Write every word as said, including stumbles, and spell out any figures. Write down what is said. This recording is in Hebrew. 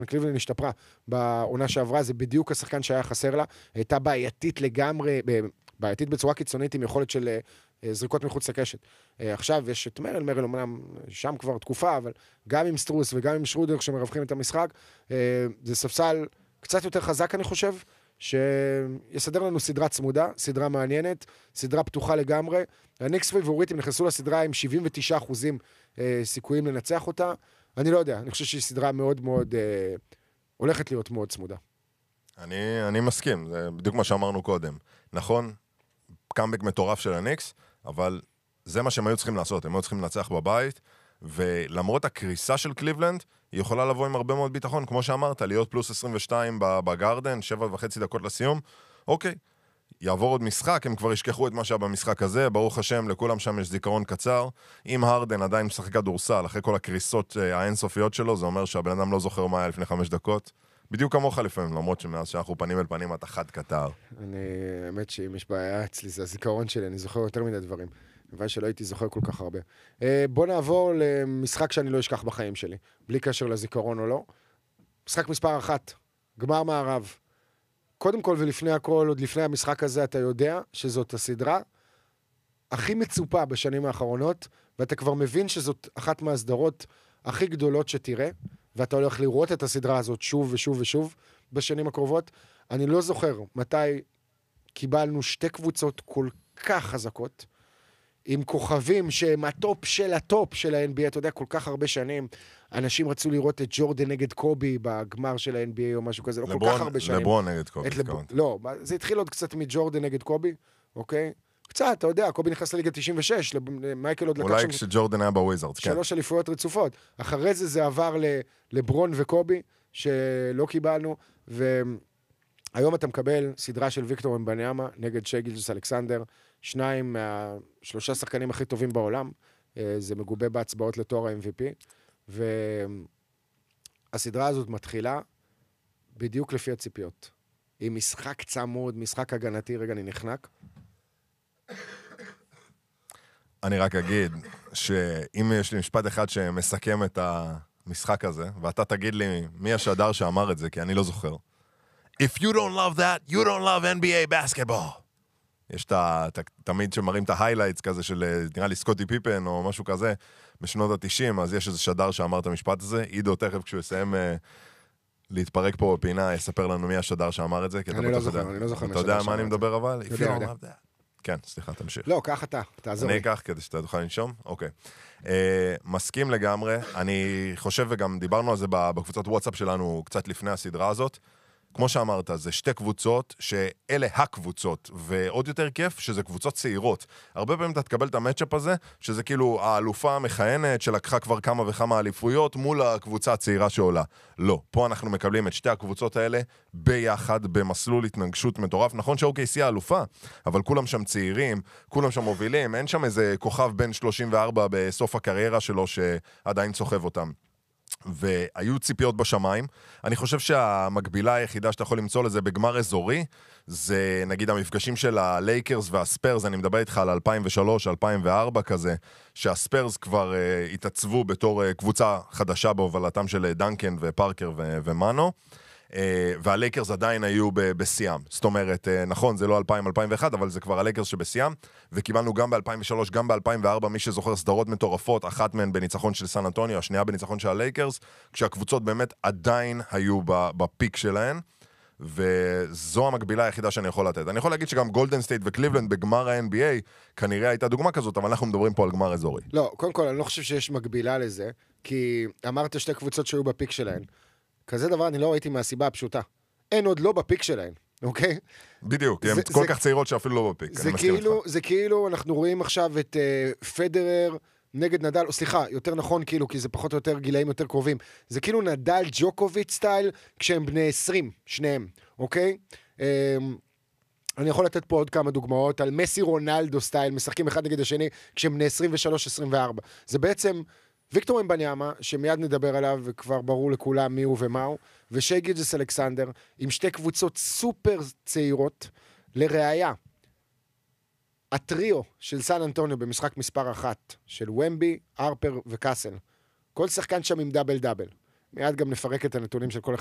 קליבלנד השתפרה בעונה שעברה, זה בדיוק השחקן שהיה חסר לה, הייתה בעייתית לגמרי, בעייתית בצורה קיצונית עם יכולת של זריקות מחוץ לקשת. עכשיו יש את מרל, מרל אומנם שם כבר תקופה, אבל גם עם סטרוס וגם עם שרודר שמרווחים את המשחק, זה ספסל קצת יותר חזק אני חושב, שיסדר לנו סדרה צמודה, סדרה מעניינת, סדרה פתוחה לגמרי. הניקס פיבוריטים נכנסו לסדרה עם שבעים ותשעה אחוזים סיכויים לנצח אותה. אני לא יודע, אני חושב שהיא סדרה מאוד מאוד, אה, הולכת להיות מאוד צמודה. אני, אני מסכים, זה בדיוק מה שאמרנו קודם. נכון, קאמבק מטורף של הניקס, אבל זה מה שהם היו צריכים לעשות, הם היו צריכים לנצח בבית, ולמרות הקריסה של קליבלנד, היא יכולה לבוא עם הרבה מאוד ביטחון, כמו שאמרת, להיות פלוס עשרים ושתיים בגרדן, שבע וחצי דקות לסיום, אוקיי, יעבור עוד משחק, הם כבר ישכחו את מה שהיה במשחק הזה, ברוך השם, לכולם שם יש זיכרון קצר. אם הרדן עדיין משחק כדורסל, אחרי כל הקריסות האינסופיות שלו, זה אומר שהבן אדם לא זוכר מה היה לפני חמש דקות. בדיוק כמוך לפעמים, למרות שמאז שאנחנו פנים אל פנים, אתה חד קטר. אני, האמת שאם יש בעיה אצלי, זה הזיכרון שלי, אני זוכר יותר מדי דברים. אבל שלא הייתי זוכר כל כך הרבה. בוא נעבור למשחק שאני לא אשכח בחיים שלי, בלי קשר לזיכרון או לא. משחק מספר אחת, גמר מערב. קודם כל ולפני הכל, עוד לפני המשחק הזה, אתה יודע שזאת הסדרה הכי מצופה בשנים האחרונות, ואתה כבר מבין שזאת אחת מהסדרות הכי גדולות שתראה, ואתה הולך לראות את הסדרה הזאת שוב ושוב ושוב בשנים הקרובות. אני לא זוכר מתי קיבלנו שתי קבוצות כל כך חזקות, עם כוכבים שהם הטופ של הטופ של ה-אן בי איי, אתה יודע, כל כך הרבה שנים, אנשים רצו לראות את ג'ורדן נגד קובי בגמר של ה-אן בי איי או משהו כזה, לא כל כך הרבה שנים. לברון נגד קובי. לא, זה התחיל עוד קצת מג'ורדן נגד קובי, אוקיי? קצת, אתה יודע, קובי נכנס לליגה תשעים ושש, מייקל עוד לקח שם... אולי כשג'ורדן היה בוויזארדס, כן. שלוש אליפויות רצופות. אחרי זה זה עבר לברון וקובי, שלא קיבלנו, והיום אתה מקבל סדרה של ויקטור אמבניאמה נגד שי גילג'וס-אלכסנדר, שניים מהשלושה שחקנים הכי טובים בעולם, זה מגובה בהצבעות לתואר ה-אם וי פי, והסדרה הזאת מתחילה בדיוק לפי הציפיות. עם משחק צמוד, משחק הגנתי, רגע אני נחנק. אני רק אגיד שאם יש לי משפט אחד שמסכם את המשחק הזה, ואתה תגיד לי מי השדר שאמר את זה, כי אני לא זוכר. If you don't love that, you don't love אן בי איי basketball. יש תמיד שמראים את ההיילייטס כזה של, נראה לי, סקוטי פיפן או משהו כזה, בשנות ה-תשעים, אז יש איזה שדר שאמר את המשפט הזה. עידו תכף כשהוא יסיים להתפרק פה בפינה, יספר לנו מי השדר שאמר את זה. אני לא זוכר, אני לא זוכר. אתה יודע מה אני מדבר אבל? If you don't love that. כן, סליחה, תמשיך. לא, קח אתה, תעזור לי. אני אקח כדי שאתה תוכל לנשום? אוקיי. מסכים לגמרי, אני חושב וגם דיברנו על זה בקבוצת וואטסאפ שלנו קצת לפני הסדרה הזאת. כמו שאמרת, זה שתי קבוצות שאלה הקבוצות, ועוד יותר כיף שזה קבוצות צעירות. הרבה פעמים אתה תקבל את המאצ'אפ הזה, שזה כאילו האלופה המכהנת שלקחה כבר כמה וכמה אליפויות מול הקבוצה הצעירה שעולה. לא, פה אנחנו מקבלים את שתי הקבוצות האלה ביחד, במסלול התנגשות מטורף. נכון ש-או קיי סי האלופה, אבל כולם שם צעירים, כולם שם מובילים, אין שם איזה כוכב בן שלושים וארבע בסוף הקריירה שלו שעדיין צוחב אותם. והיו ציפיות בשמיים. אני חושב שהמקבילה היחידה שאתה יכול למצוא לזה בגמר אזורי, זה נגיד המפגשים של הלייקרס והספרס, אני מדבר איתך על אלפיים ושלוש אלפיים וארבע כזה, שהספרס כבר uh, התעצבו בתור uh, קבוצה חדשה בהובלתם של דנקן ופארקר ו- ומאנו, uh, והלייקרס עדיין היו ב- בסיאם. זאת אומרת, uh, נכון, זה לא אלפיים אלפיים ואחת, אבל זה כבר הלייקרס שבסיאם, וקיבלנו גם ב-אלפיים ושלוש, גם ב-אלפיים וארבע, מי שזוכר סדרות מטורפות, אחת מהן בניצחון של סן אנטוניו, השנייה בניצחון של הלייקרס, כשהקבוצות באמת עדיין היו בפיק שלהן, וזו המקבילה היחידה שאני יכול לתת. אני יכול להגיד שגם גולדן סטייט וקליבלנד בגמר ה-אן בי איי, כנראה הייתה דוגמה כזאת, אבל אנחנו מדברים פה על גמר אזורי. לא, קודם כל, אני לא חושב שיש מקבילה לזה, כי אמרת שתי קבוצות שהיו בפיק שלהן. כזה דבר אני לא ראיתי מהסיבה הפשוטה. אין עוד לא בפיק שלהן. אוקיי? בדיוק, הן כל כך צעירות שאפילו לא בפיק. זה כאילו, זה כאילו, אנחנו רואים עכשיו את פדרר נגד נדל, או סליחה, יותר נכון כאילו, כי זה פחות או יותר גילאים יותר קרובים. זה כאילו נדל ג'וקוביץ' סטייל, כשהם בני עשרים, שניהם, אוקיי? אני יכול לתת פה עוד כמה דוגמאות על מסי רונלדו סטייל, משחקים אחד נגד השני, כשהם בני עשרים ושלוש עשרים וארבע. זה בעצם ויקטור אמבניאמה, שמיד נדבר עליו, וכבר ברור לכולם מי הוא ומה הוא, ושי גילג'וס-אלכסנדר, עם שתי קבוצות סופר צעירות, לראיה. הטריו של סן אנטוניו במשחק מספר אחת, של ומבי, ארפר וקאסל. כל שחקן שם עם דאבל דאבל. מיד גם נפרק את הנתונים של כל אחד